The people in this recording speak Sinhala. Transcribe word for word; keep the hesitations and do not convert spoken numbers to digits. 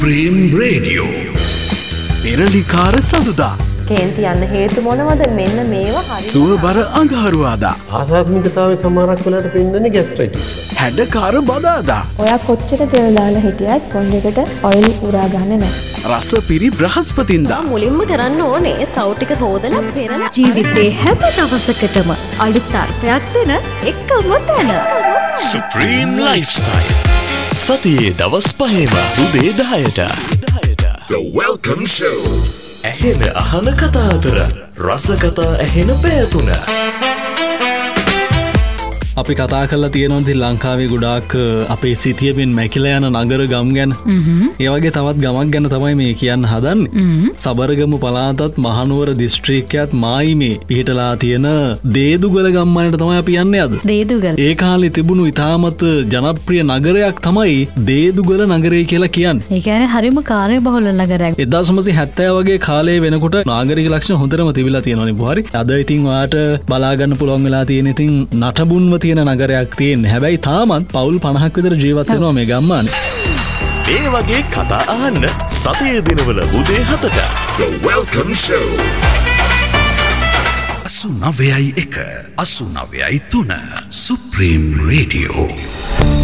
ප්‍රේම් රේඩියෝ පෙරලිකාර සඳුදා කේන්ති යන්න හේතු මොනවද? මෙන්න මේවා හරි. සුවබර අඟහරුවාදා ආසාත්මිකතාවයේ සමහරක් වෙලාවට පෙන්නන්නේ ગેස්ට්‍රයිටිස්. හැඩකාර බදාදා ඔයා කොච්චර තෙල් දාලා හිටියත් කොණ්ඩ එකට ඔයිල් උරා ගන්න නැහැ. රස පිරි බ්‍රහස්පතින්දා මුලින්ම කරන්න ඕනේ සව් ටික හොදලා පෙරලා ජීවිතේ හැම දවසකටම අලුත් අර්ථයක් දෙන එකම තැන. Supreme Lifestyle. සතියේ දවස් පහේම උදේ දහයට. The Welcome Show. ඇහෙන අහන කතා අතර රස කතා ඇහෙන පැය තුන. අපි කතා කරලා තියෙනවා ලංකාවේ ගොඩාක් අපේ සිතියමින් මැකිලා යන නගර ගම් ගැන. ඒ වගේ තවත් ගමක් ගැන තමයි මේ කියන්න හදන්නේ. සබරගමු පළාතත් මහනුවර දිස්ත්‍රික්කයත් මායිමේ පිහිටලා තියෙන දේදුගල ගම්මානට තමයි අපි යන්නේ අද. දේදුගල. ඒ කාලේ තිබුණු ඉතාමත් ජනප්‍රිය නගරයක් තමයි දේදුගල නගරය කියලා කියන්නේ. ඒ කියන්නේ හරිම කාර්යබහුල නගරයක්. එක්දාස් නවසිය හැත්තෑ වගේ කාලේ වෙනකොට නාගරික ලක්ෂණ හොඳටම තිබිලා තියෙනවානේ පුහරි. අද ඉතින් ඔයාට බලා ගන්න පුළුවන් වෙලා තියෙන ඉතින් නටබුන්ව තියෙන නගරයක් තියෙන්නේ. හැබැයි තාමත් පවුල් පනහක් විතර ජීවත් වෙනවා මේ ගම්මානේ. ඒ වගේ කතා අහන්න සතියේ දිනවල උදේ හතට. The Welcome Show. අසුනවයයි එක අසුනවයයි තුන Supreme Radio.